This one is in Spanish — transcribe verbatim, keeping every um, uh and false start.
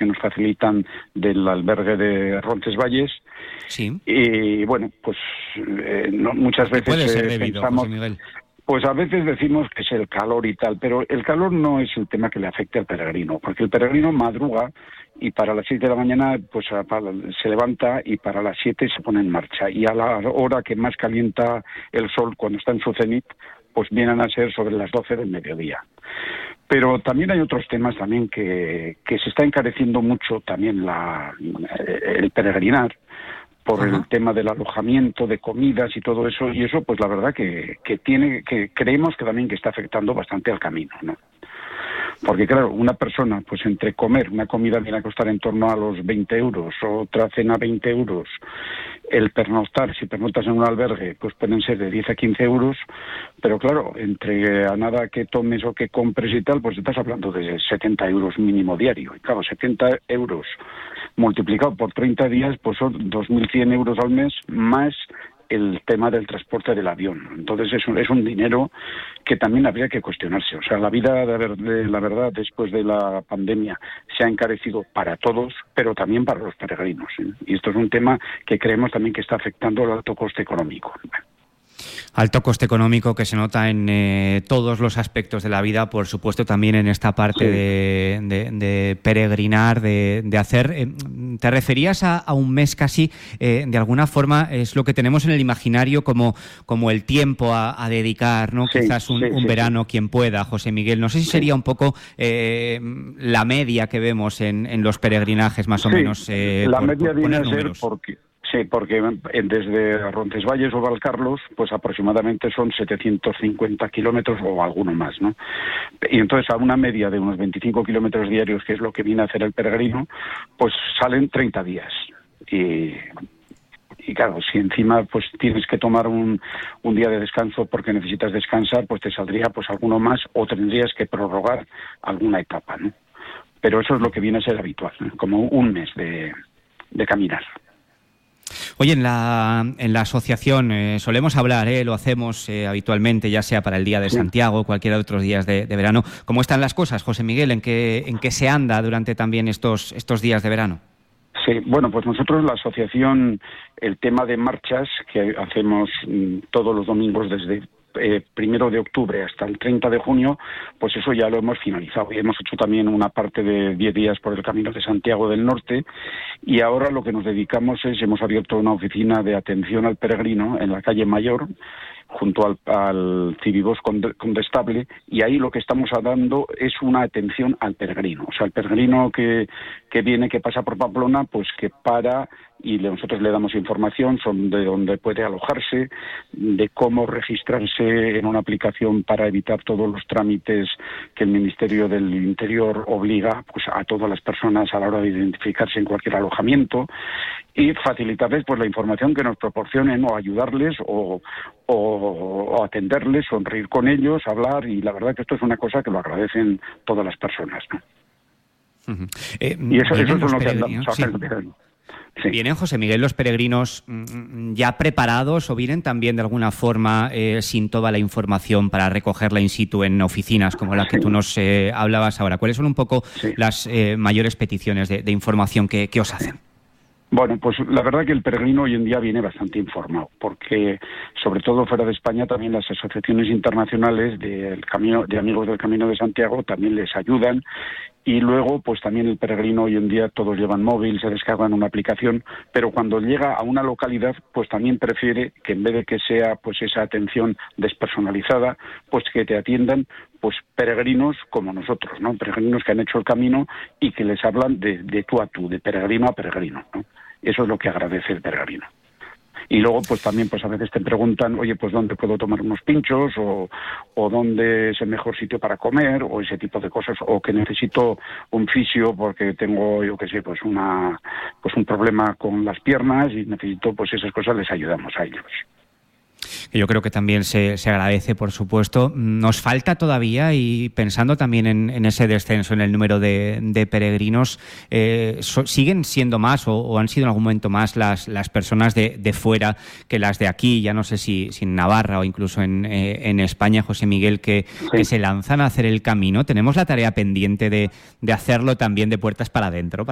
que nos facilitan del albergue de Roncesvalles. Sí. Y bueno, pues eh, no, muchas veces puede ser eh, debido, pensamos... José Miguel. Pues a veces decimos que es el calor y tal, pero el calor no es el tema que le afecte al peregrino, porque el peregrino madruga y para las siete de la mañana pues se levanta y para las siete se pone en marcha. Y a la hora que más calienta el sol, cuando está en su cenit, pues vienen a ser sobre las doce del mediodía. Pero también hay otros temas también que, que se está encareciendo mucho también la, el peregrinar, por Ajá. el tema del alojamiento, de comidas y todo eso, y eso pues la verdad que, que tiene, que creemos que también que está afectando bastante al camino, ¿no? Porque claro, una persona, pues entre comer, una comida viene a costar en torno a los veinte euros, otra cena veinte euros, el pernoctar, si pernoctas en un albergue, pues pueden ser de diez a quince euros, pero claro, entre a nada que tomes o que compres y tal, pues estás hablando de setenta euros mínimo diario, y claro, setenta euros multiplicado por treinta días, pues son dos mil cien euros al mes, más el tema del transporte del avión. Entonces es un, es un dinero que también habría que cuestionarse. O sea, la vida, de, ver, de la verdad, después de la pandemia se ha encarecido para todos, pero también para los peregrinos, ¿eh? Y esto es un tema que creemos también que está afectando al alto coste económico. Alto coste económico que se nota en eh, todos los aspectos de la vida, por supuesto también en esta parte sí. de, de, de peregrinar, de, de hacer. Eh, te referías a, a un mes casi, eh, de alguna forma es lo que tenemos en el imaginario como, como el tiempo a, a dedicar, ¿no? Sí, Quizás un, sí, un sí, verano, sí. quien pueda, José Miguel. No sé si sería un poco eh, la media que vemos en, en los peregrinajes, más o sí, menos. Eh, la por, media por viene a ser números. porque... Sí, porque desde Roncesvalles o Valcarlos, pues aproximadamente son setecientos cincuenta kilómetros o alguno más, ¿no? Y entonces a una media de unos veinticinco kilómetros diarios, que es lo que viene a hacer el peregrino, pues salen treinta días. Y, y claro, si encima pues tienes que tomar un, un día de descanso porque necesitas descansar, pues te saldría pues alguno más o tendrías que prorrogar alguna etapa, ¿no? Pero eso es lo que viene a ser habitual, ¿no? Como un mes de, de caminar. Oye, en la, en la asociación eh, solemos hablar, eh, lo hacemos eh, habitualmente, ya sea para el Día de sí. Santiago o cualquiera de otros días de, de verano. ¿Cómo están las cosas, José Miguel? ¿En qué, en qué se anda durante también estos, estos días de verano? Sí, bueno, pues nosotros, la asociación, el tema de marchas que hacemos mmm, todos los domingos desde eh, primero de octubre hasta el treinta de junio, pues eso ya lo hemos finalizado. Y hemos hecho también una parte de diez días por el Camino de Santiago del Norte, y ahora lo que nos dedicamos es, hemos abierto una oficina de atención al peregrino en la calle Mayor, junto al, al Cibibos Condestable, y ahí lo que estamos dando es una atención al peregrino. O sea, el peregrino que, que viene, que pasa por Pamplona, pues que para y nosotros le damos información sobre dónde puede alojarse, de cómo registrarse en una aplicación para evitar todos los trámites que el Ministerio del Interior obliga pues a todas las personas a la hora de identificarse en cualquier alojamiento, y facilitarles pues la información que nos proporcionen, o ayudarles o, o, o atenderles, sonreír con ellos, hablar, y la verdad que esto es una cosa que lo agradecen todas las personas, ¿no? Uh-huh. eh, y eso, eso es lo que andamos a hacer. Sí. ¿Vienen, José Miguel, los peregrinos ya preparados o vienen también de alguna forma eh, sin toda la información para recogerla in situ en oficinas como la que sí. tú nos eh, hablabas ahora? ¿Cuáles son un poco sí. las eh, mayores peticiones de, de información que, que os hacen? Bueno, pues la verdad que el peregrino hoy en día viene bastante informado, porque sobre todo fuera de España también las asociaciones internacionales del camino, de amigos del Camino de Santiago también les ayudan. Y luego, pues también el peregrino hoy en día todos llevan móvil, se descargan una aplicación, pero cuando llega a una localidad, pues también prefiere que en vez de que sea pues esa atención despersonalizada, pues que te atiendan pues peregrinos como nosotros, ¿no? Peregrinos que han hecho el camino y que les hablan de, de tú a tú, de peregrino a peregrino, ¿no? Eso es lo que agradece el peregrino. Y luego, pues también, pues a veces te preguntan, oye, pues ¿dónde puedo tomar unos pinchos? O, o ¿dónde es el mejor sitio para comer? O ese tipo de cosas. O que necesito un fisio porque tengo, yo qué sé, pues una pues un problema con las piernas y necesito, pues esas cosas, les ayudamos a ellos. Que yo creo que también se, se agradece, por supuesto. Nos falta todavía, y pensando también en, en ese descenso en el número de, de peregrinos, eh, so, siguen siendo más o, o han sido en algún momento más las, las personas de, de fuera que las de aquí, ya no sé si, si en Navarra o incluso en, eh, en España, José Miguel, que, sí. que se lanzan a hacer el camino. Tenemos la tarea pendiente de, de hacerlo también de puertas para adentro.